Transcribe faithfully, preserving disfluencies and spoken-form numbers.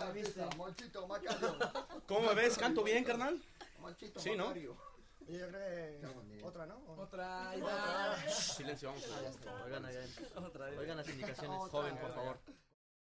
la viste. Monchito Macario. ¿Cómo me ves? ¿Canto bien, carnal? Monchito Sí, ¿no? Macario. Y yo creo que otra, ¿no? Otra, ahí va. Silencio, vamos. Oigan, oigan. Otra vez. Oigan las indicaciones. Otra Joven, por vez. favor.